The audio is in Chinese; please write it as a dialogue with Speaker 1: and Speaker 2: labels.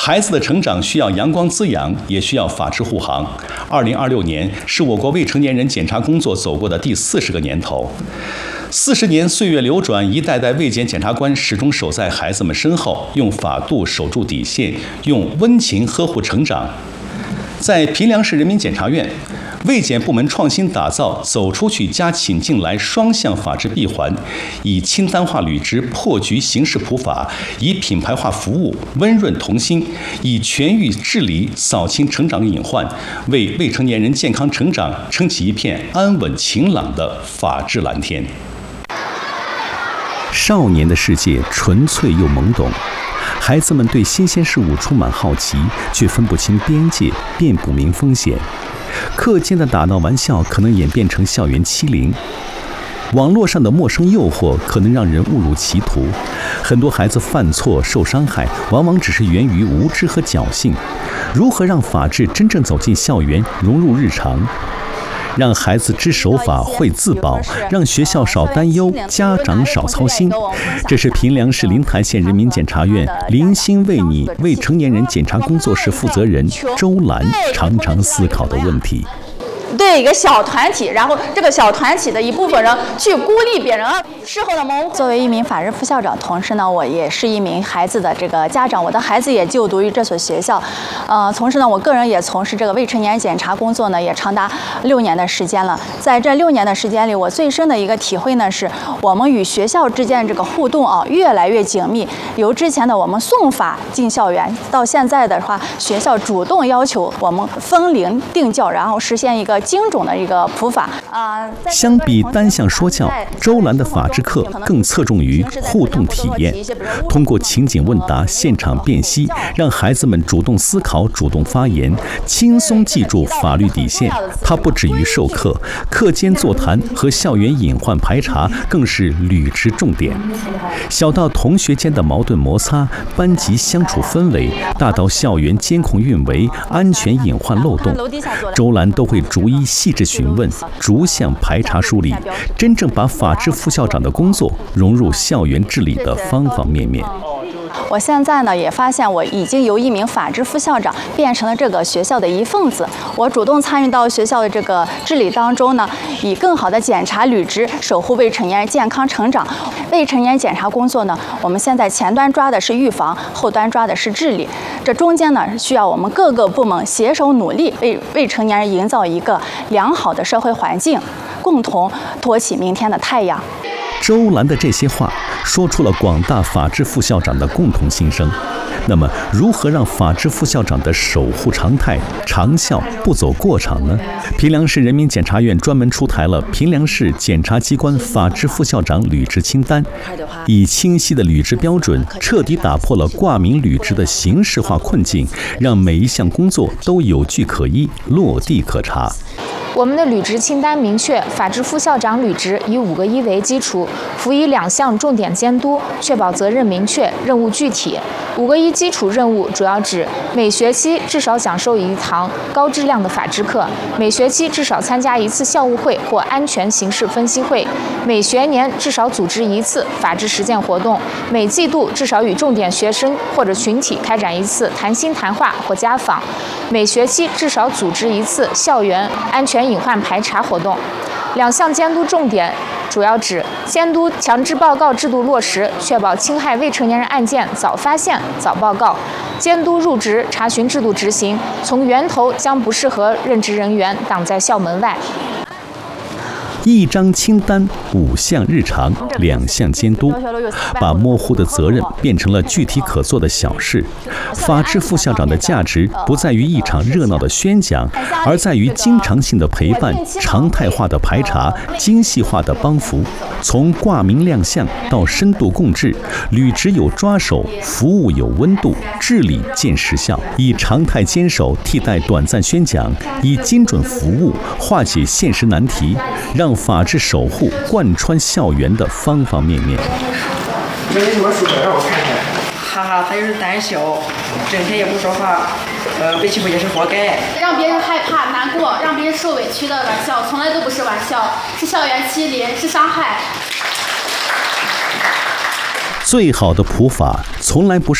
Speaker 1: 孩子的成长需要阳光滋养，也需要法治护航。2026年是我国未成年人检查工作走过的第40个年头。40年岁月流转，一代代卫检检察官始终守在孩子们身后，用法度守住底线，用温情呵护成长。在平凉市人民检察院，卫检部门创新打造走出去加请进来双向法治闭环，以清单化履职破局刑事普法，以品牌化服务温润童心，以全域治理扫清成长隐患，为未成年人健康成长撑起一片安稳晴朗的法治蓝天。
Speaker 2: 少年的世界纯粹又懵懂，孩子们对新鲜事物充满好奇，却分不清边界，辨不明风险。课间的打闹玩笑可能演变成校园欺凌，网络上的陌生诱惑可能让人误入歧途。很多孩子犯错受伤害，往往只是源于无知和侥幸。如何让法治真正走进校园，融入日常？让孩子知守法、会自保，让学校少担忧，家长少操心。这是平凉市临台县人民检察院林心为你未成年人检察工作室负责人周兰常常思考的问题。
Speaker 3: 对一个小团体，然后这个小团体的一部分人去孤立别人，事后的蒙。作为一名法制副校长，同时呢，我也是一名孩子的这个家长，我的孩子也就读于这所学校。同时呢，我个人也从事这个未成年检察工作呢，也长达6年的时间了。在这6年的时间里，我最深的一个体会呢，是我们与学校之间的这个互动啊，越来越紧密。由之前的我们送法进校园，到现在的话，学校主动要求我们分龄定教，然后实现一个精准的一个普法。
Speaker 2: 相比单向说教，周兰的法治课更侧重于互动体验，通过情景问答、现场辨析，让孩子们主动思考、主动发言，轻松记住法律底线。它不止于授课，课间座谈和校园隐患排查更是履职重点。小到同学间的矛盾摩擦、班级相处氛围，大到校园监控运维、安全隐患漏洞，周兰都会逐一细致询问，逐项排查梳理，真正把法制副校长的工作融入校园治理的方方面面。
Speaker 3: 我现在呢也发现，我已经由一名法制副校长变成了这个学校的一份子。我主动参与到学校的这个治理当中呢，以更好的检查履职，守护未成年人健康成长。未成年人检查工作呢，我们现在前端抓的是预防，后端抓的是治理。这中间呢，需要我们各个部门携手努力，为未成年人营造一个良好的社会环境，共同托起明天的太阳。
Speaker 2: 周兰的这些话说出了广大法制副校长的共同心声。那么，如何让法制副校长的守护常态、长效不走过场呢？平凉市人民检察院专门出台了平凉市检察机关法制副校长履职清单，以清晰的履职标准，彻底打破了挂名履职的形式化困境，让每一项工作都有据可依、落地可查。
Speaker 4: 我们的履职清单明确，法制副校长履职以5个一为基础，辅以2项重点监督，确保责任明确、任务具体。5个一基础任务主要指每学期至少讲授1堂高质量的法制课，每学期至少参加1次校务会或安全形势分析会，每学年至少组织1次法治实践活动，每季度至少与重点学生或者群体开展1次谈心谈话或家访，每学期至少组织1次校园安全隐患排查活动。2项监督重点主要指监督强制报告制度落实，确保侵害未成年人案件早发现、早报告；监督入职查询制度执行，从源头将不适合任职人员挡在校门外。
Speaker 2: 1张清单，5项日常，2项监督，把模糊的责任变成了具体可做的小事。法制副校长的价值不在于一场热闹的宣讲，而在于经常性的陪伴、常态化的排查、精细化的帮扶。从挂名亮相到深度共治，履职有抓手，服务有温度，治理见实效。以常态坚守替代短暂宣讲，以精准服务化解现实难题，让法治守护贯穿校园的方方面面。
Speaker 5: 你说你什么书本让我看看？哈哈，他就是胆小，整天也不说话，被欺负也是活该。
Speaker 6: 让别人害怕、难过，让别人受委屈的玩笑，从来都不是玩笑，是校园欺凌，是伤害。
Speaker 2: 最好的普法从来不是